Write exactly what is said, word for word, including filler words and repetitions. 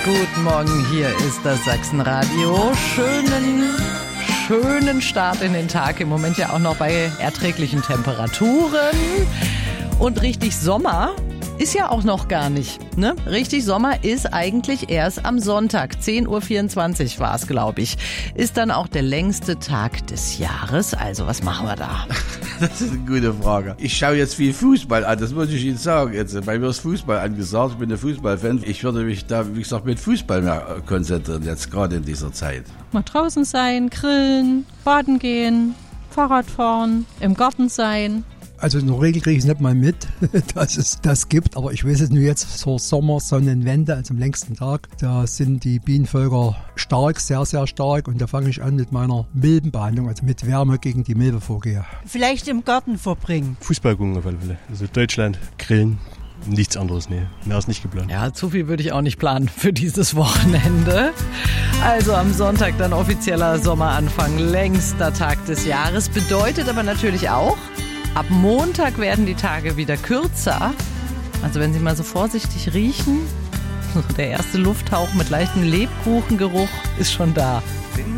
Guten Morgen, hier ist das Sachsenradio. Schönen, schönen Start in den Tag. Im Moment ja auch noch bei erträglichen Temperaturen. Und richtig Sommer ist ja auch noch gar nicht, ne? Richtig Sommer ist eigentlich erst am Sonntag. zehn Uhr vierundzwanzig war es, glaube ich. Ist dann auch der längste Tag des Jahres. Also, was machen wir da? Das ist eine gute Frage. Ich schaue jetzt viel Fußball an, das muss ich Ihnen sagen. Jetzt, bei mir ist Fußball angesagt, ich bin ein Fußballfan. Ich würde mich da, wie gesagt, mit Fußball mehr konzentrieren, jetzt gerade in dieser Zeit. Mal draußen sein, grillen, baden gehen, Fahrrad fahren, im Garten sein. Also in der Regel kriege ich es nicht mal mit, dass es das gibt. Aber ich weiß es nur jetzt zur Sommersonnenwende, also am längsten Tag. Da sind die Bienenvölker stark, sehr, sehr stark. Und da fange ich an mit meiner Milbenbehandlung, also mit Wärme gegen die Milbe vorgehe. Vielleicht im Garten verbringen. Fußball gucken auf alle Fälle. Also Deutschland, grillen, nichts anderes, nee. Mehr ist nicht geplant. Ja, zu viel würde ich auch nicht planen für dieses Wochenende. Also am Sonntag dann offizieller Sommeranfang, längster Tag des Jahres. Bedeutet aber natürlich auch, ab Montag werden die Tage wieder kürzer. Also wenn Sie mal so vorsichtig riechen, der erste Lufthauch mit leichtem Lebkuchengeruch ist schon da.